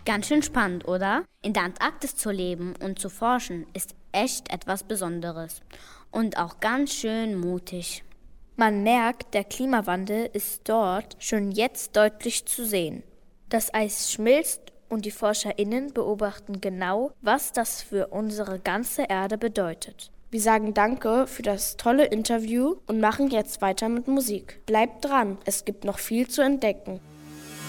Ganz schön spannend, oder? In der Antarktis zu leben und zu forschen ist echt etwas Besonderes. Und auch ganz schön mutig. Man merkt, der Klimawandel ist dort schon jetzt deutlich zu sehen. Das Eis schmilzt und die ForscherInnen beobachten genau, was das für unsere ganze Erde bedeutet. Wir sagen Danke für das tolle Interview und machen jetzt weiter mit Musik. Bleibt dran, es gibt noch viel zu entdecken.